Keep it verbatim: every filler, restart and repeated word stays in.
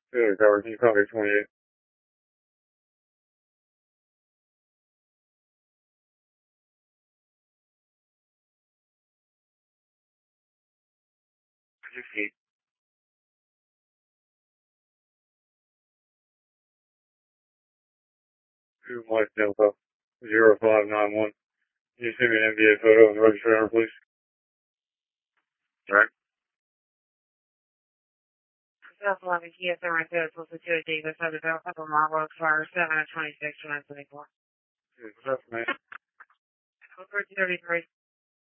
Good, Howard. Can you copy twenty-eight? Six feet. Two Mike Delta. Zero five nine one. Can you send me an M D A photo and the register number, please? Alright. South eleven T S M right there, close to Davis, have the bell couple Marlboro Fire seven at twenty-six, twenty twenty-four. What's up, man? Over thirty-three.